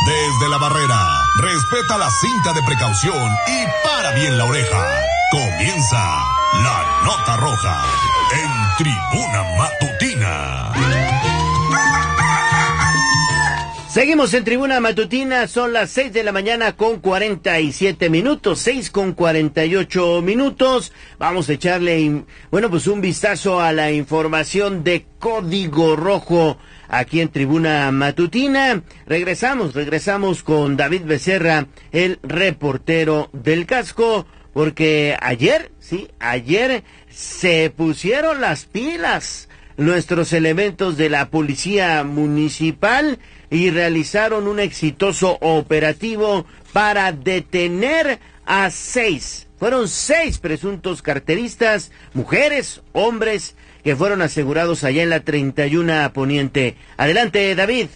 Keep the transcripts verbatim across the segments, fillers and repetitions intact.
Desde la barrera, respeta la cinta de precaución y para bien la oreja. Comienza la Nota Roja en Tribuna Matutina. Seguimos en Tribuna Matutina, son las seis de la mañana con cuarenta y siete minutos, seis con cuarenta y ocho minutos. Vamos a echarle, bueno, pues un vistazo a la información de Código Rojo aquí en Tribuna Matutina. Regresamos, regresamos con David Becerra, el reportero del casco, porque ayer, sí, ayer se pusieron las pilas nuestros elementos de la Policía Municipal y realizaron un exitoso operativo para detener a seis, fueron seis presuntos carteristas, mujeres, hombres, que fueron asegurados allá en la treinta y uno Poniente. Adelante, David.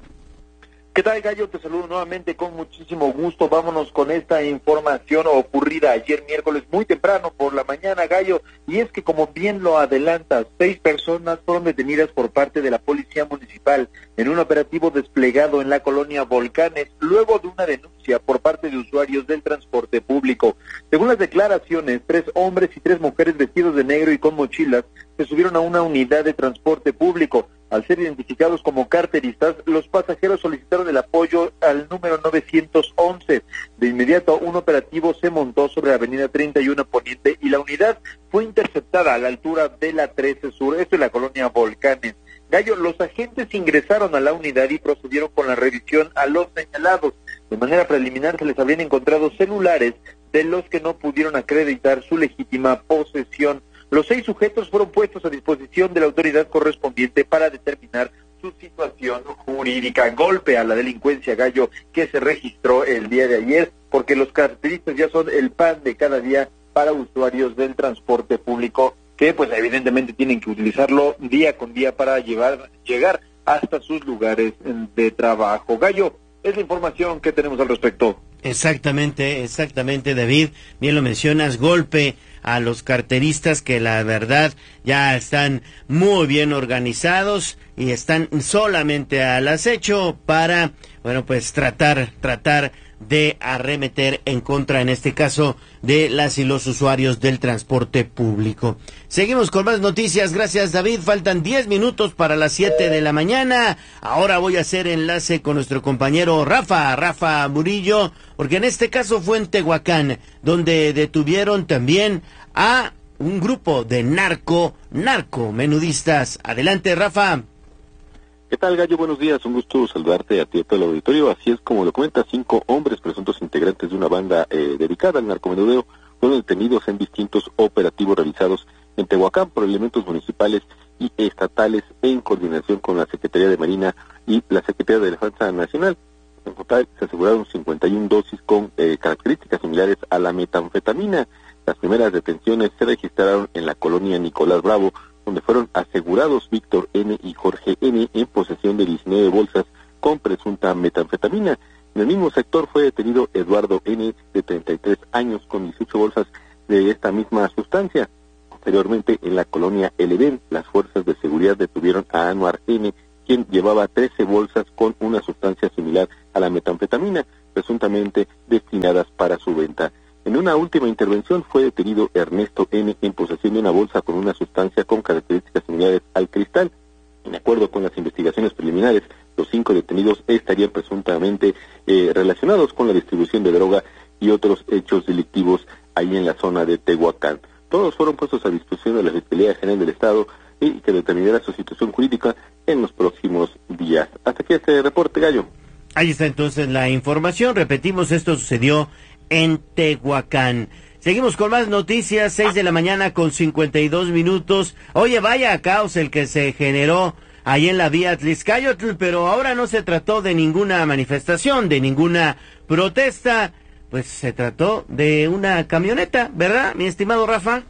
¿Qué tal, Gallo? Te saludo nuevamente con muchísimo gusto. Vámonos con esta información ocurrida ayer miércoles muy temprano por la mañana, Gallo, y es que, como bien lo adelantas, seis personas fueron detenidas por parte de la Policía Municipal en un operativo desplegado en la colonia Volcanes, luego de una denuncia por parte de usuarios del transporte público. Según las declaraciones, tres hombres y tres mujeres vestidos de negro y con mochilas se subieron a una unidad de transporte público. Al ser identificados como carteristas, los pasajeros solicitaron el apoyo al número novecientos once. De inmediato, un operativo se montó sobre la avenida treinta y uno Poniente y la unidad fue interceptada a la altura de la trece Sur, esto es la colonia Volcanes. Gallo, los agentes ingresaron a la unidad y procedieron con la revisión a los señalados. De manera preliminar se les habían encontrado celulares de los que no pudieron acreditar su legítima posesión. Los seis sujetos fueron puestos a disposición de la autoridad correspondiente para determinar su situación jurídica. Golpe a la delincuencia, Gallo, que se registró el día de ayer, porque los carteristas ya son el pan de cada día para usuarios del transporte público, que pues evidentemente tienen que utilizarlo día con día para llevar, llegar hasta sus lugares de trabajo. Gallo, es la información que tenemos al respecto. Exactamente, exactamente, David, bien lo mencionas, golpe a los carteristas que la verdad ya están muy bien organizados y están solamente al acecho para, bueno, pues tratar, tratar de arremeter en contra, en este caso, de las y los usuarios del transporte público. Seguimos con más noticias, gracias, David. Faltan diez minutos para las siete de la mañana. Ahora voy a hacer enlace con nuestro compañero Rafa, Rafa Murillo, porque en este caso fue en Tehuacán, donde detuvieron también a un grupo de narco, narco menudistas. Adelante, Rafa. ¿Qué tal, Gallo? Buenos días, un gusto saludarte a ti y a todo el auditorio. Así es, como lo comenta, cinco hombres presuntos integrantes de una banda eh, dedicada al narcomenudeo fueron detenidos en distintos operativos realizados en Tehuacán por elementos municipales y estatales en coordinación con la Secretaría de Marina y la Secretaría de Defensa Nacional. En total se aseguraron cincuenta y una dosis con eh, características similares a la metanfetamina. Las primeras detenciones se registraron en la colonia Nicolás Bravo, donde fueron asegurados Víctor N. y Jorge N. en posesión de diecinueve bolsas con presunta metanfetamina. En el mismo sector fue detenido Eduardo N., de treinta y tres años, con dieciocho bolsas de esta misma sustancia. Posteriormente, en la colonia El Edén, las fuerzas de seguridad detuvieron a Anuar N., quien llevaba trece bolsas con una sustancia similar a la metanfetamina, presuntamente destinadas para su venta. En una última intervención fue detenido Ernesto N. en posesión de una bolsa con una sustancia con características similares al cristal. En acuerdo con las investigaciones preliminares, los cinco detenidos estarían presuntamente eh, relacionados con la distribución de droga y otros hechos delictivos ahí en la zona de Tehuacán. Todos fueron puestos a disposición de la Fiscalía General del Estado y que determinará su situación jurídica en los próximos días. Hasta aquí este reporte, Gallo. Ahí está entonces la información. Repetimos, esto sucedió en Tehuacán. Seguimos con más noticias, seis de la mañana con cincuenta y dos minutos. Oye, vaya caos el que se generó ahí en la vía Tlixcayotl, pero ahora no se trató de ninguna manifestación, de ninguna protesta, pues se trató de una camioneta, ¿verdad, mi estimado Rafa?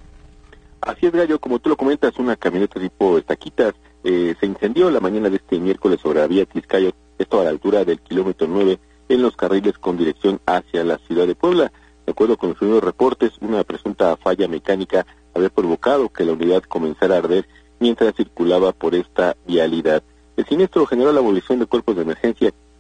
Así es, Gallo, como tú lo comentas, una camioneta tipo estaquitas eh, se incendió la mañana de este miércoles sobre la vía Tlixcayotl, esto a la altura del kilómetro nueve, en los carriles con dirección hacia la ciudad de Puebla. De acuerdo con los primeros reportes, una presunta falla mecánica había provocado que la unidad comenzara a arder mientras circulaba por esta vialidad. El siniestro generó la movilización de cuerpos de emergencia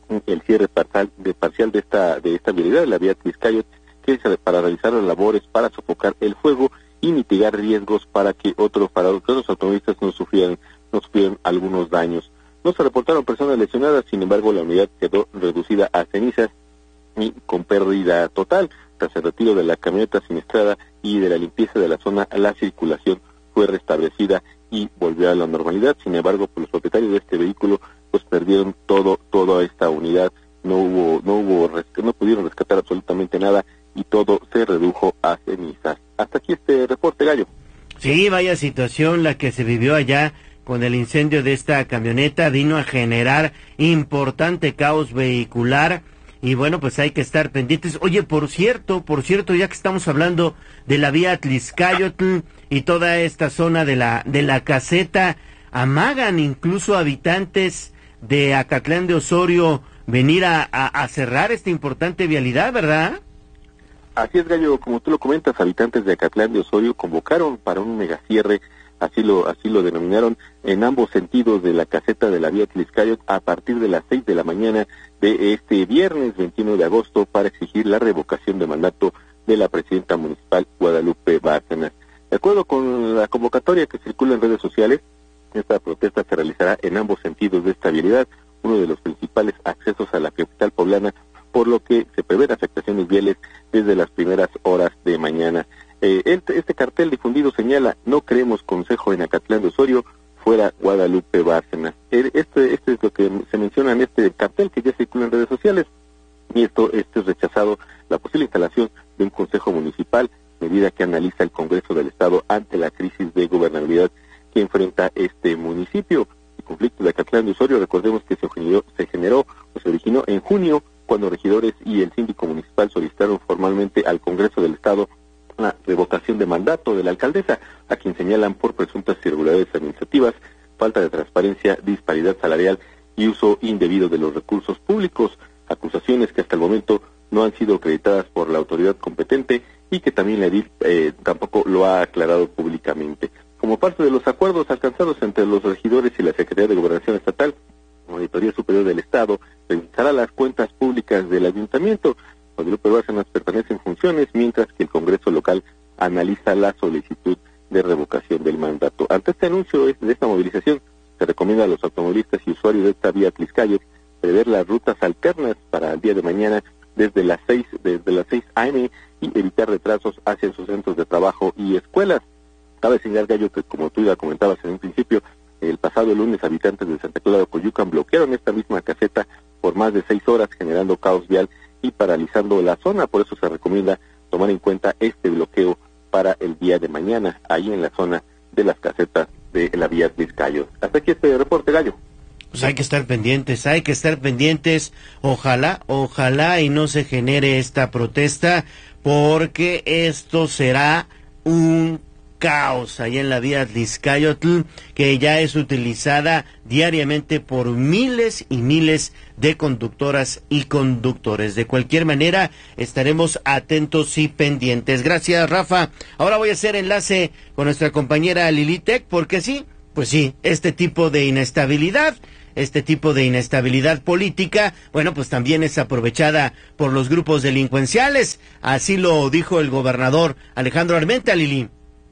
el cierre parcial de, parcial de esta de esta vialidad, la vía Tliscayot, que es para realizar las labores para sofocar el fuego y mitigar riesgos para que otros para que otros automovilistas no sufrieran no sufrieran algunos daños. No se reportaron personas lesionadas, sin embargo la unidad quedó reducida a cenizas y con pérdida total. Tras el retiro de la camioneta siniestrada y de la limpieza de la zona, la circulación fue restablecida y volvió a la normalidad. Sin embargo, pues, los propietarios de este vehículo pues perdieron todo toda esta unidad. No hubo no hubo no pudieron rescatar absolutamente nada y todo se redujo a cenizas. Hasta aquí este reporte, Gallo. Sí, vaya situación la que se vivió allá con el incendio de esta camioneta. Vino a generar importante caos vehicular. Y bueno, pues hay que estar pendientes. Oye, por cierto, por cierto, ya que estamos hablando de la vía Tliscayotl y toda esta zona de la de la caseta, amagan incluso habitantes de Acatlán de Osorio venir a, a, a cerrar esta importante vialidad, ¿verdad? Así es, Gallo, como tú lo comentas, habitantes de Acatlán de Osorio convocaron para un megacierre, así lo así lo denominaron, en ambos sentidos de la caseta de la vía Tliscayot a partir de las seis de la mañana de este viernes veintiuno de agosto para exigir la revocación de mandato de la presidenta municipal Guadalupe Bárcenas. De acuerdo con la convocatoria que circula en redes sociales, esta protesta se realizará en ambos sentidos de esta vialidad, uno de los principales accesos a la capital poblana, por lo que se prevén afectaciones viales desde las primeras horas de mañana. Eh, este, este cartel difundido señala: no queremos consejo en Acatlán de Osorio, fuera Guadalupe Bárcenas. Este, este es lo que se menciona en este cartel que ya circula en redes sociales, y esto este es rechazado la posible instalación de un consejo municipal, medida que analiza el Congreso del Estado ante la crisis de gobernabilidad que enfrenta este municipio. El conflicto de Acatlán de Osorio, recordemos que se generó, se generó o se originó en junio, cuando regidores y el síndico municipal solicitaron formalmente al Congreso del Estado la revocación de mandato de la alcaldesa, a quien señalan por presuntas irregularidades administrativas, falta de transparencia, disparidad salarial y uso indebido de los recursos públicos, acusaciones que hasta el momento no han sido acreditadas por la autoridad competente y que también la edil eh, tampoco lo ha aclarado públicamente. Como parte de los acuerdos alcanzados entre los regidores y la Secretaría de Gobernación Estatal, la Auditoría Superior del Estado revisará las cuentas públicas del ayuntamiento. Guadalupe Bárcenas permanece en funciones, mientras que el Congreso local analiza la solicitud de revocación del mandato. Ante este anuncio de esta movilización, se recomienda a los automovilistas y usuarios de esta vía Tliscayot prever las rutas alternas para el día de mañana desde las seis desde las seis a eme y evitar retrasos hacia sus centros de trabajo y escuelas. Cabe señalar, Gallo, que como tú ya comentabas en un principio, el pasado lunes habitantes de Santa Clara de Coyucan bloquearon esta misma caseta por más de seis horas, generando caos vial y paralizando la zona. Por eso se recomienda tomar en cuenta este bloqueo para el día de mañana, ahí en la zona de las casetas de la vía Tliscayot. Hasta aquí este reporte, Gallo. Pues hay que estar pendientes, hay que estar pendientes, ojalá, ojalá y no se genere esta protesta, porque esto será un caos allá en la vía Tliscayotl, que ya es utilizada diariamente por miles y miles de conductoras y conductores. De cualquier manera, estaremos atentos y pendientes. Gracias, Rafa. Ahora voy a hacer enlace con nuestra compañera Lilitec, porque sí, pues sí, este tipo de inestabilidad, este tipo de inestabilidad política, bueno, pues también es aprovechada por los grupos delincuenciales. Así lo dijo el gobernador Alejandro Armenta, Lili.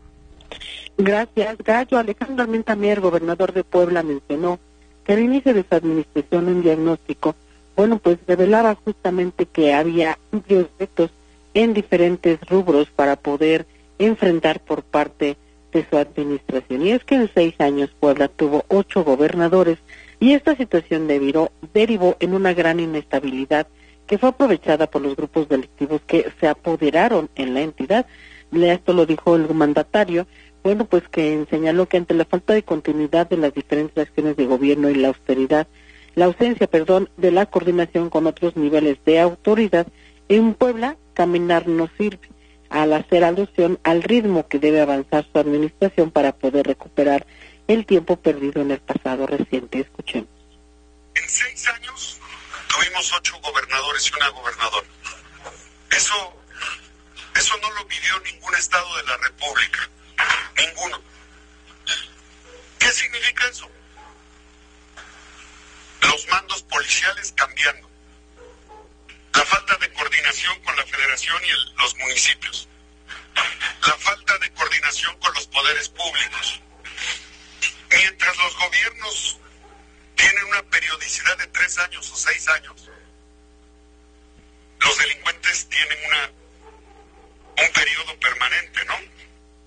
Gracias, Gallo. Alejandro Armenta Mier, gobernador de Puebla, mencionó que al inicio de su administración un diagnóstico, bueno, pues revelaba justamente que había amplios retos en diferentes rubros para poder enfrentar por parte de su administración. Y es que en seis años Puebla tuvo ocho gobernadores y esta situación derivó, derivó en una gran inestabilidad que fue aprovechada por los grupos delictivos que se apoderaron en la entidad. Esto lo dijo el mandatario, bueno, pues que señaló que ante la falta de continuidad de las diferentes acciones de gobierno y la austeridad, la ausencia, perdón, de la coordinación con otros niveles de autoridad, en Puebla caminar no sirve, al hacer alusión al ritmo que debe avanzar su administración para poder recuperar el tiempo perdido en el pasado reciente. Escuchemos. En seis años tuvimos ocho gobernadores y una gobernadora. Eso, eso no lo vivió ningún estado de la República. Ninguno. ¿Qué significa eso? Los mandos policiales cambiando. coordinación con la federación y el, los municipios, la falta de coordinación con los poderes públicos. Mientras los gobiernos tienen una periodicidad de tres años o seis años, los delincuentes tienen una un periodo permanente, ¿no?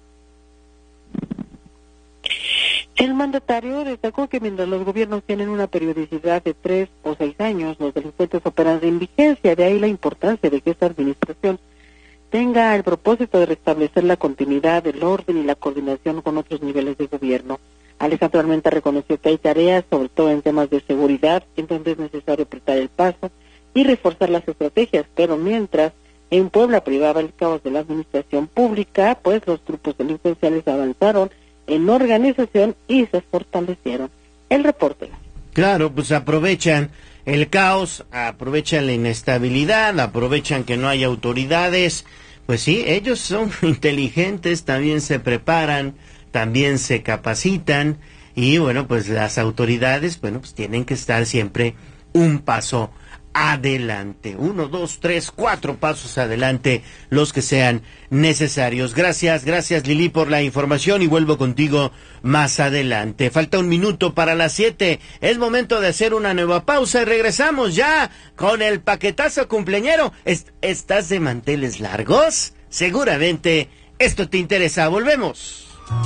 El mandatario destacó que mientras los gobiernos tienen una periodicidad de tres o seis años, los delincuentes operan sin vigencia. De ahí la importancia de que esta administración tenga el propósito de restablecer la continuidad, el orden y la coordinación con otros niveles de gobierno. Alejandro Armenta reconoció que hay tareas, sobre todo en temas de seguridad, en donde es necesario apretar el paso y reforzar las estrategias, pero mientras en Puebla privaba el caos de la administración pública, pues los grupos delincuenciales avanzaron en organización y se fortalecieron. El reporte. Claro, pues aprovechan el caos, aprovechan la inestabilidad, aprovechan que no hay autoridades. Pues sí, ellos son inteligentes, también se preparan, también se capacitan y bueno, pues las autoridades, bueno, pues tienen que estar siempre un paso adelante, uno, dos, tres, cuatro pasos adelante, los que sean necesarios. Gracias, gracias Lili por la información y vuelvo contigo más adelante. Falta un minuto para las siete, es momento de hacer una nueva pausa y regresamos ya con el paquetazo cumpleañero. ¿Est- ¿Estás de manteles largos? Seguramente esto te interesa, volvemos.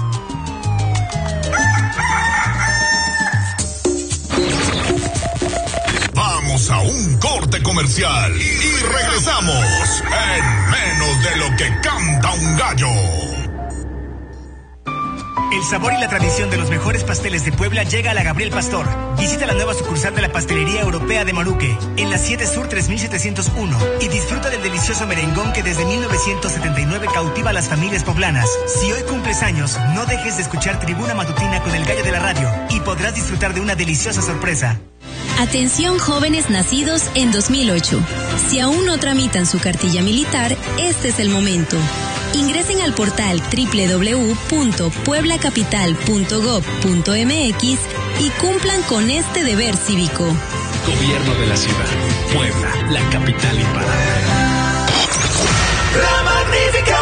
Vamos a un corte comercial y regresamos en menos de lo que canta un gallo. El sabor y la tradición de los mejores pasteles de Puebla llega a la Gabriel Pastor. Visita la nueva sucursal de la Pastelería Europea de Moruque, en la siete Sur tres mil setecientos uno, y disfruta del delicioso merengón que desde mil novecientos setenta y nueve cautiva a las familias poblanas. Si hoy cumples años, no dejes de escuchar Tribuna Matutina con el gallo de la radio y podrás disfrutar de una deliciosa sorpresa. Atención jóvenes nacidos en dos mil ocho. Si aún no tramitan su cartilla militar, este es el momento. Ingresen al portal doble u doble u doble u punto puebla capital punto gob punto eme equis y cumplan con este deber cívico. Gobierno de la ciudad. Puebla, la capital imparable. La Magnífica.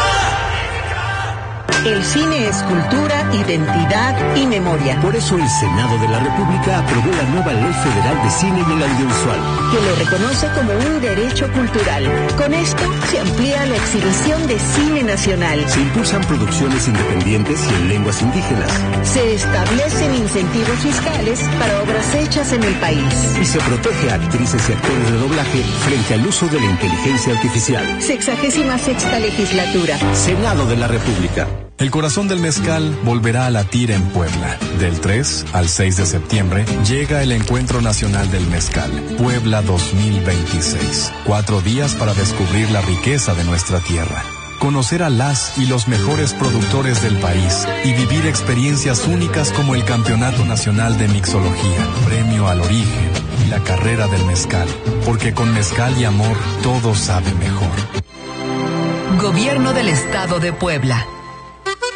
El cine es cultura, identidad y memoria. Por eso el Senado de la República aprobó la nueva Ley Federal de Cine y el Audiovisual, que lo reconoce como un derecho cultural. Con esto se amplía la exhibición de cine nacional. Se impulsan producciones independientes y en lenguas indígenas. Se establecen incentivos fiscales para obras hechas en el país. Y se protege a actrices y actores de doblaje frente al uso de la inteligencia artificial. Sexagésima sexta legislatura. Senado de la República. El corazón del mezcal volverá a latir en Puebla. Del tres al seis de septiembre llega el Encuentro Nacional del Mezcal, Puebla dos mil veintiséis. Cuatro días para descubrir la riqueza de nuestra tierra, conocer a las y los mejores productores del país y vivir experiencias únicas como el Campeonato Nacional de Mixología, Premio al Origen y la Carrera del Mezcal. Porque con mezcal y amor todo sabe mejor. Gobierno del Estado de Puebla.